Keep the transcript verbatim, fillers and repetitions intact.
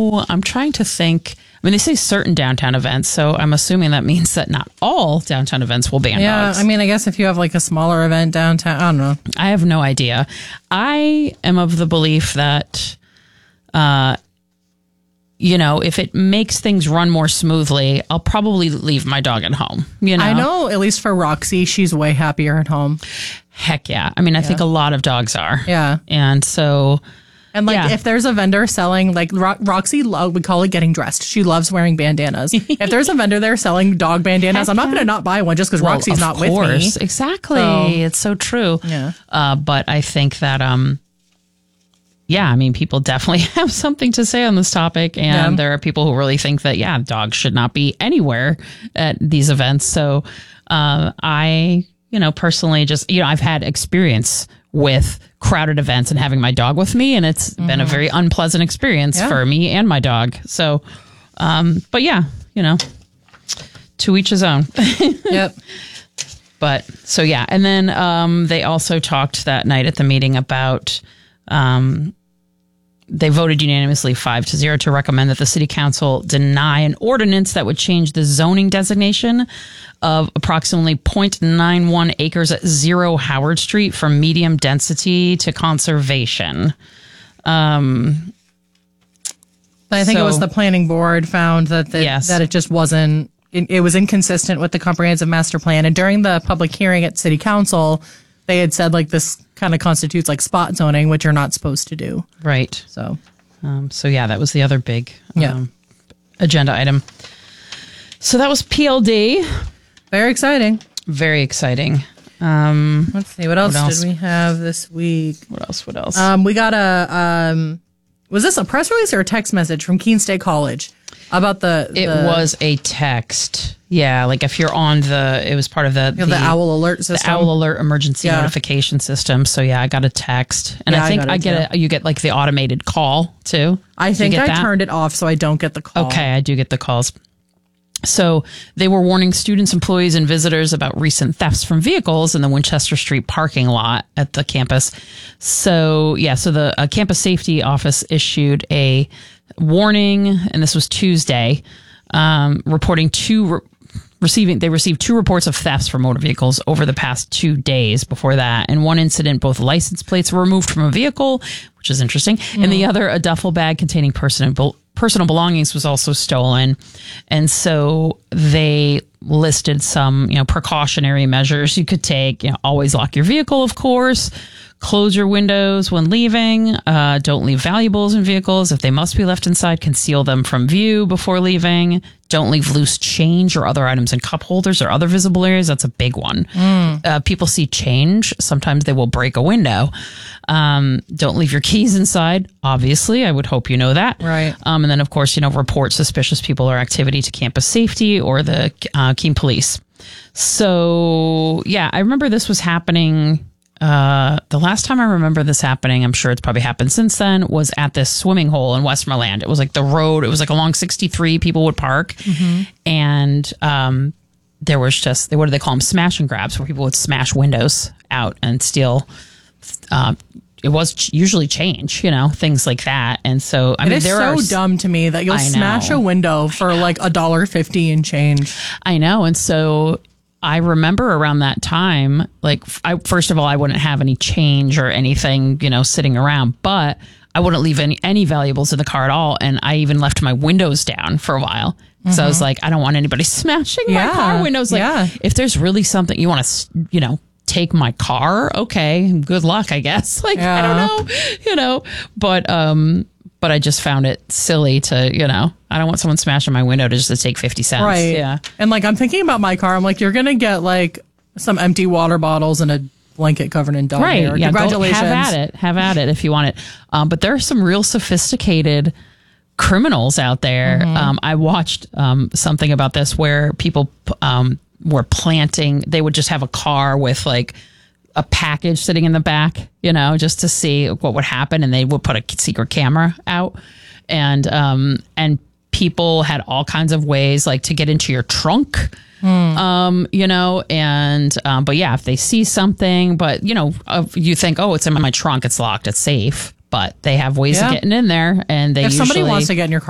know. I'm trying to think. I mean, they say certain downtown events, so I'm assuming that means that not all downtown events will ban yeah, dogs. I mean, I guess if you have like a smaller event downtown, I don't know. I have no idea. I am of the belief that, uh, you know, if it makes things run more smoothly, I'll probably leave my dog at home. You know, I know, at least for Roxy, she's way happier at home. Heck yeah. I mean, I yeah. think a lot of dogs are. Yeah. And so... And like, yeah. if there's a vendor selling, like Ro- Roxy, lo- we call it getting dressed. She loves wearing bandanas. If there's a vendor there selling dog bandanas, Heck I'm not yeah. going to not buy one just because well, Roxy's not course. with me. Exactly. So, it's so true. Yeah. Uh, but I think that, um, yeah, I mean, people definitely have something to say on this topic. And yeah. there are people who really think that, yeah, dogs should not be anywhere at these events. So uh, I, you know, personally just, you know, I've had experience with crowded events and having my dog with me, and it's mm-hmm. been a very unpleasant experience yeah. for me and my dog. So, um, but yeah, you know, to each his own. Yep. But so yeah, and then um, they also talked that night at the meeting about. Um, they voted unanimously five to zero to recommend that the city council deny an ordinance that would change the zoning designation of approximately zero point nine one acres at Zero Howard Street from medium density to conservation. Um, I think so, it was the planning board found that the, yes. that it just wasn't, it, it was inconsistent with the comprehensive master plan. And during the public hearing at city council, they had said like this kind of constitutes like spot zoning, which you're not supposed to do. Right. So, um, so yeah, that was the other big yeah. um, agenda item. So that was P L D. Very exciting. Very exciting. Um, Let's see. What else, what else did we have this week? What else? What else? Um, we got a, um, was this a press release or a text message from Keene State College about the, it the, was a text. Yeah. Like if you're on the, it was part of the, you know, the, the Owl Alert system. The Owl Alert emergency yeah. notification system. So yeah, I got a text and yeah, I think I, I get it. You get like the automated call too. I think I that? turned it off so I don't get the call. Okay. I do get the calls. So they were warning students, employees, and visitors about recent thefts from vehicles in the Winchester Street parking lot at the campus. So, yeah, so the uh, campus safety office issued a warning, and this was Tuesday, um, reporting two re- receiving they received two reports of thefts from motor vehicles over the past two days before that. In one incident, both license plates were removed from a vehicle, which is interesting. Mm. And the other, a duffel bag containing personal personal belongings was also stolen. And so they listed some, you know, precautionary measures you could take. You know, always lock your vehicle, of course. Close your windows when leaving. Uh, don't leave valuables in vehicles. If they must be left inside, conceal them from view before leaving. Don't leave loose change or other items in cup holders or other visible areas. That's a big one. Mm. Uh, people see change. Sometimes they will break a window. Um, don't leave your keys inside. Obviously, I would hope you know that. Right. Um, and then, of course, you know, report suspicious people or activity to campus safety or the uh, Keene Police. So, yeah, I remember this was happening. Uh, the last time I remember this happening, I'm sure it's probably happened since then, was at this swimming hole in Westmoreland. It was like the road. It was like along sixty-three. People would park. Mm-hmm. And um, there was just, what do they call them? Smash and grabs, where people would smash windows out and steal. Uh, it was ch- usually change, you know, things like that. And so, I it mean, is there so are, dumb to me that you'll I smash know. a window for like a dollar fifty in change. I know. And so I remember around that time, like, I, first of all, I wouldn't have any change or anything, you know, sitting around, but I wouldn't leave any, any valuables in the car at all. And I even left my windows down for a while. Mm-hmm. So I was like, I don't want anybody smashing yeah. my car windows. Like, yeah. if there's really something you want to, you know, take my car, okay, good luck, I guess. Like, yeah. I don't know, you know, but, um, but I just found it silly to, you know, I don't want someone smashing my window to just to take fifty cents. Right. Yeah. And like, I'm thinking about my car. I'm like, you're going to get like some empty water bottles and a blanket covered in dog right. hair. Yeah, congratulations. Go, have at it. Have at it if you want it. Um, but there are some real sophisticated criminals out there. Mm-hmm. Um, I watched um, something about this where people um, were planting, they would just have a car with like a package sitting in the back, you know, just to see what would happen. And they would put a secret camera out and, um, and people had all kinds of ways like to get into your trunk, mm. um, you know, and, um, but yeah, if they see something, but you know, uh, you think, oh, it's in my trunk, it's locked, it's safe, but they have ways yeah. of getting in there and they if usually, somebody wants to get in your car,